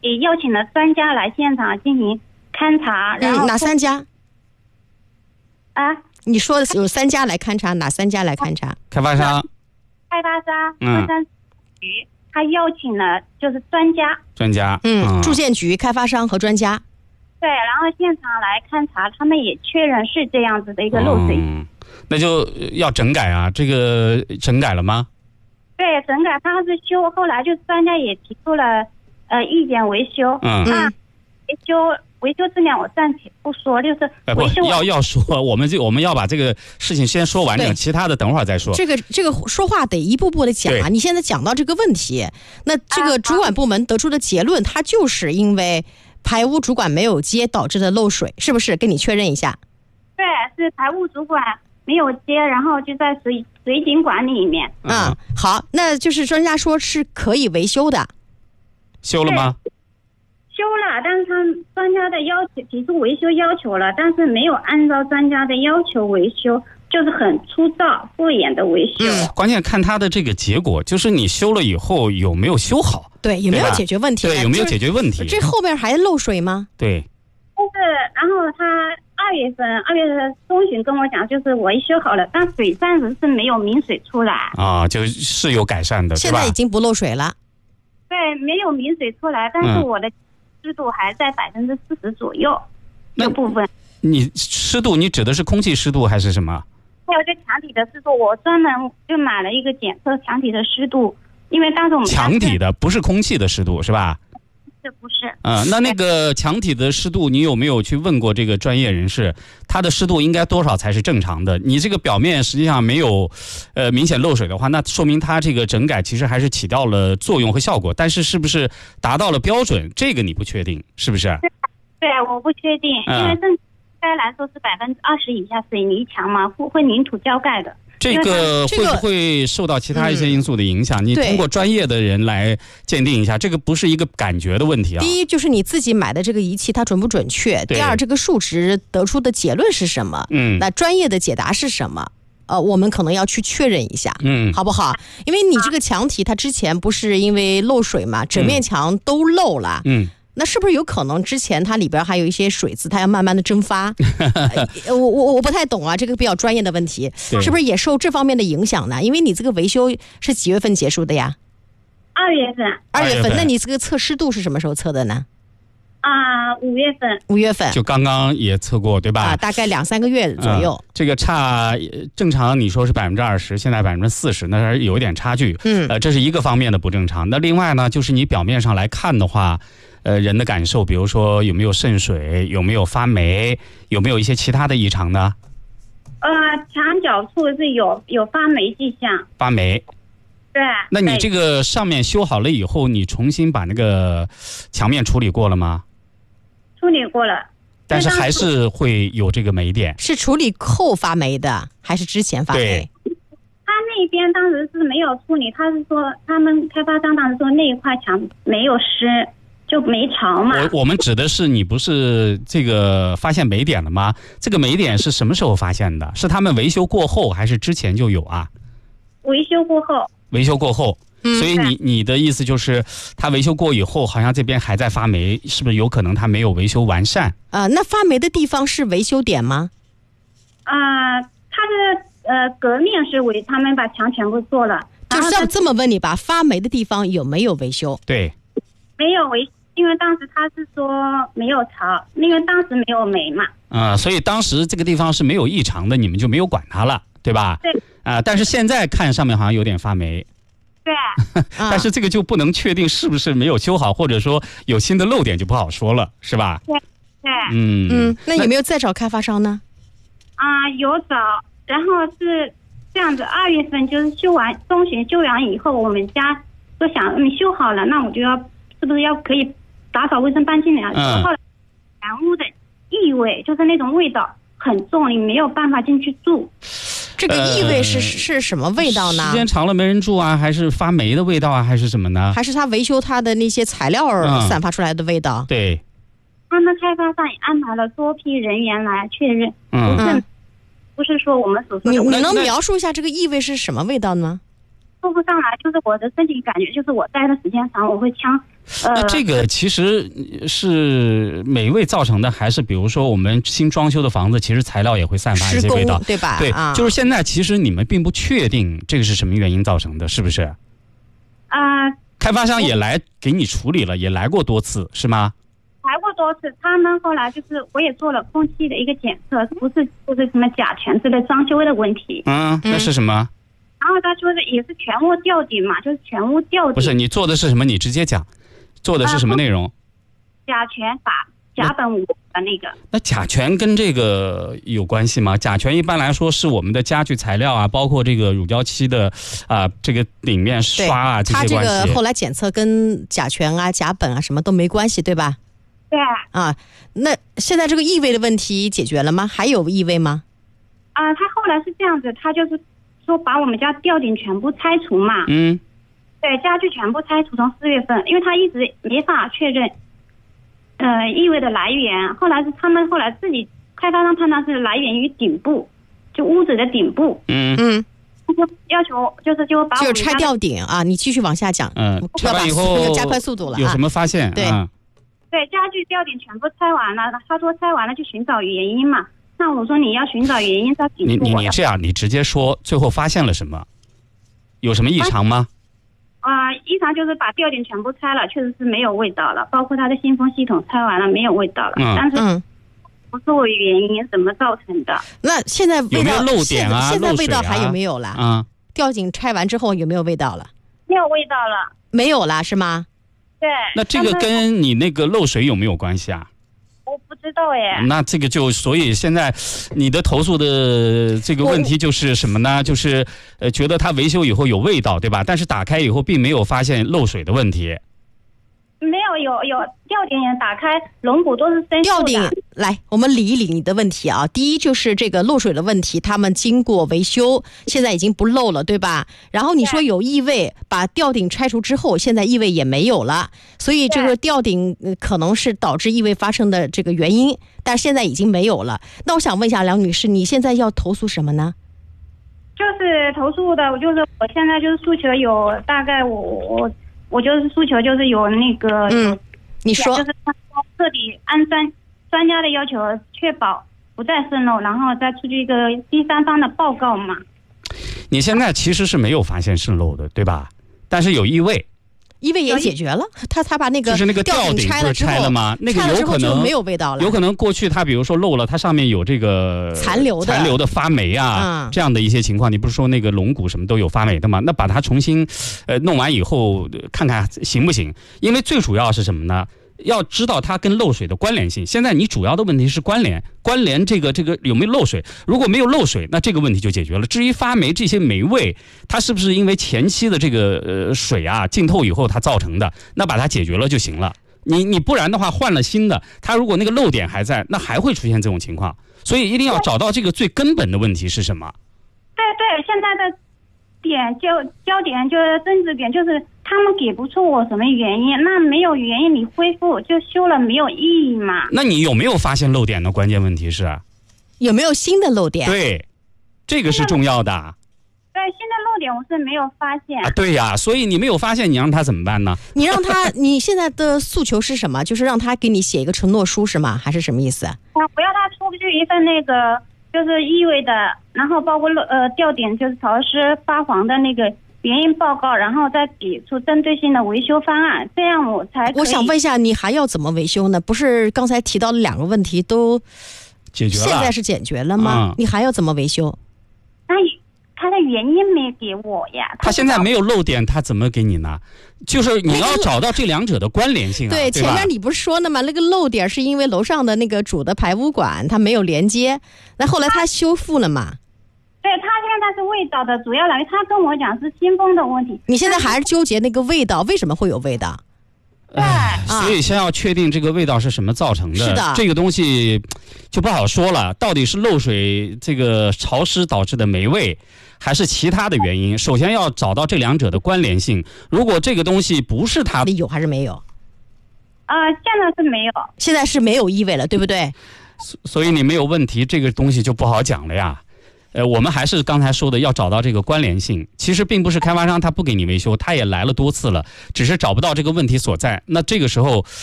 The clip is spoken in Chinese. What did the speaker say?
也邀请了专家来现场进行勘察。然后哪3家？ 啊？ 你说的有3家来勘察，哪3家来勘察？ 开发商、 昆山局，他邀请了就是专家， 住建局、开发商和专家。 对，然后现场来勘察，他们也确认是这样子的一个漏水。 那就要整改啊，这个整改了吗？ 对，整改他是修，后来就专家也提出了意见维修。维修质量我暂且不说，就是维修要说，我们要把这个事情先说完整，其他的等会儿再说。 这个说话得一步步的讲啊。你现在讲到这个问题，那这个主管部门得出的结论，它就是因为排污主管没有接导致的漏水，是不是？跟你确认一下。 对，是排污主管没有接，然后就在水井管里面。 好，那就是专家说是可以维修的。 修了吗？ 修了，但是他专家的要求提出维修要求了，但是没有按照专家的要求维修，就是很粗糙敷衍的维修。 关键看他的这个结果，就是你修了以后有没有修好， 对，有没有解决问题？ 对，有没有解决问题？ 这后面还漏水吗？ 对。 但是，然后他2月中旬跟我讲，就是维修好了，但水暂时是没有明水出来啊，就是有改善的， 现在已经不漏水了。 对，没有明水出来，但是我的湿度还在40%左右，这部分。 你湿度，你指的是空气湿度还是什么？ 还有这墙体的湿度，我专门就买了一个检测墙体的湿度，因为当时我们墙体的不是空气的湿度是吧？ 不是。 那个墙体的湿度，你有没有去问过这个专业人士？它的湿度应该多少才是正常的？你这个表面实际上没有明显漏水的话，那说明它这个整改其实还是起到了作用和效果，但是是不是达到了标准，这个你不确定，是不是？ 对，我不确定，因为正该来说是20%以下水泥墙嘛，混凝土浇盖的。 这个会不会受到其他一些因素的影响？你通过专业的人来鉴定一下，这个不是一个感觉的问题啊。 第一就是你自己买的这个仪器它准不准确，第二这个数值得出的结论是什么，那专业的解答是什么，我们可能要去确认一下，好不好？因为你这个墙体它之前不是因为漏水嘛，整面墙都漏了，那是不是有可能之前它里边还有一些水渍，它要慢慢的蒸发？我不太懂啊，这个比较专业的问题，是不是也受这方面的影响呢？因为你这个维修是几月份结束的呀 ？2月份。 2月份，那你这个测湿度是什么时候测的呢 ？5月份。 5月份， 就刚刚也测过，对吧？ 大概2-3个月左右。 这个差正常，你说是20%，现在40%，那还是有一点差距。这是一个方面的不正常。那另外呢，就是你表面上来看的话。人的感受，比如说有没有渗水，有没有发霉，有没有一些其他的异常呢？ 墙角处是有发霉迹象。 发霉。 对。 那你这个上面修好了以后，你重新把那个墙面处理过了吗？ 处理过了。 但是还是会有这个霉点。 是处理后发霉的，还是之前发霉？ 他那边当时是没有处理，他是说他们开发商当时说那一块墙没有湿。就没潮嘛。 我们指的是你不是这个发现霉点了吗？这个霉点是什么时候发现的？是他们维修过后还是之前就有啊？ 维修过后。 维修过后，所以你的意思就是他维修过以后，好像这边还在发霉，是不是有可能他没有维修完善？ 那发霉的地方是维修点吗？ 他的隔面是他们把墙全部做了。 就是要这么问你吧，发霉的地方有没有维修？ 对。 没有维修，因为当时他是说没有潮，因为当时没有霉嘛。 所以当时这个地方是没有异常的，你们就没有管它了，对吧？ 对。 但是现在看上面好像有点发霉。 对。 但是这个就不能确定是不是没有修好，或者说有新的漏点就不好说了，是吧？ 对。 那有没有再找开发商呢？ 有找，然后是这样子，2月份就是中旬修完以后，我们家都想修好了，那我就要。是不是可以打扫卫生搬进来？后来房屋的异味，就是那种味道很重，你没有办法进去住。 这个异味是什么味道呢？ 时间长了没人住啊，还是发霉的味道啊，还是什么呢？ 还是他维修他的那些材料散发出来的味道？ 对。 他们开发商也安排了多批人员来确认，不是说我们所说的。 你能描述一下这个异味是什么味道呢？ 说不上来，就是我的身体感觉，就是我待的时间长，我会呛。 那这个其实是霉味造成的，还是比如说我们新装修的房子，其实材料也会散发一些味道， 对吧？ 对，就是现在其实你们并不确定这个是什么原因造成的，是不是？开发商也来给你处理了，也来过多次，是吗？ 来过多次，他们后来就是我也做了空气的一个检测，不是就是什么甲醛之类装修的问题。 那是什么？ 然后他说是也是全屋吊顶嘛，就是全屋吊顶。 不是，你做的是什么？你直接讲，做的是什么内容？ 甲醛把甲苯五的那个。 那甲醛跟这个有关系吗？甲醛一般来说是我们的家具材料啊，包括这个乳胶漆的这个顶面刷啊这些关系。 它这个后来检测跟甲醛啊、甲苯啊什么都没关系，对吧？ 对。 那现在这个异味的问题解决了吗？还有异味吗？ 他后来是这样子，他就是说把我们家吊顶全部拆除嘛。对，家具全部拆除，从4月份，因为他一直没法确认异味的来源。后来是他们后来自己开发商判断是来源于顶部，就屋子的顶部。就要求就把我们就拆吊顶啊！你继续往下讲。 拆完以后加快速度了。 有什么发现？ 对。 对，家具吊顶全部拆完了，他说拆完了就寻找原因嘛。那我说你要寻找原因，他顶住我。你这样，你直接说，最后发现了什么？有什么异常吗？ 异常就是把吊顶全部拆了，确实是没有味道了，包括它的新风系统拆完了没有味道了，但是不是我原因怎么造成的？ 那现在味道有没有漏点啊？ 现在味道还有没有了？吊顶拆完之后有没有味道了？ 没有味道了， 没有了是吗？ 对。 那这个跟你那个漏水有没有关系啊？ 我不知道哎。 那这个所以现在你的投诉的这个问题就是什么呢？就是觉得它维修以后有味道，对吧？但是打开以后并没有发现漏水的问题。 没有吊顶也打开，龙骨都是生锈的。 吊顶来，我们理一理你的问题啊。第一就是这个漏水的问题，他们经过维修，现在已经不漏了，对吧？然后你说有异味，把吊顶拆除之后，现在异味也没有了，所以这个吊顶可能是导致异味发生的这个原因，但现在已经没有了。那我想问一下梁女士，你现在要投诉什么呢？ 就是投诉的，就是我现在就是诉求有大概我就是诉求就是有那个你说就是彻底按专家的要求，确保不再渗漏，然后再出具一个第三方的报告嘛。 你现在其实是没有发现渗漏的，对吧？但是有异味。 异味也解决了，他把那个就是那个吊顶拆了之后， 拆了吗？那个有可能没有味道了。 有可能过去他比如说漏了，它上面有这个残留的发霉啊，这样的一些情况。你不是说那个龙骨什么都有发霉的吗？那把它重新弄完以后看看行不行？因为最主要是什么呢？要知道它跟漏水的关联性。现在你主要的问题是关联这个有没有漏水。如果没有漏水，那这个问题就解决了。至于发霉这些霉味，它是不是因为前期的这个水啊浸透以后它造成的，那把它解决了就行了。你不然的话换了新的，它如果那个漏点还在，那还会出现这种情况。所以一定要找到这个最根本的问题是什么。 对，现在的焦点就是争执点，就是他们给不出我什么原因，那没有原因你恢复就修了没有意义嘛？ 那你有没有发现漏点呢？关键问题是有没有新的漏点？ 对，这个是重要的。 对，新的漏点我是没有发现啊。对呀，所以你没有发现，你让他怎么办呢？ 你让他，你现在的诉求是什么？就是让他给你写一个承诺书是吗？还是什么意思？ 不要他出具一份那个就是异味的，然后包括吊顶就是潮湿发黄的那个原因报告，然后再给出针对性的维修方案，这样我才可以。 我想问一下，你还要怎么维修呢？不是刚才提到的2个问题都解决了， 现在是解决了吗？你还要怎么维修？ 那他的原因没给我呀。 他现在没有漏点，他怎么给你呢？就是你要找到这2者的关联性啊。 对，前面你不是说呢吗？那个漏点是因为楼上的那个主的排污管它没有连接，那后来他修复了嘛？ 对，他现在是味道的主要来源，他跟我讲是新风的问题。 你现在还是纠结那个味道，为什么会有味道？ 对， 所以先要确定这个味道是什么造成的。 是的， 这个东西就不好说了，到底是漏水这个潮湿导致的霉味，还是其他的原因？首先要找到这2者的关联性。如果这个东西不是它， 有还是没有？ 现在是没有。 现在是没有异味了，对不对？ 所以你没有问题，这个东西就不好讲了呀。 我们还是刚才说的要找到这个关联性。其实并不是开发商他不给你维修，他也来了多次了，只是找不到这个问题所在。那这个时候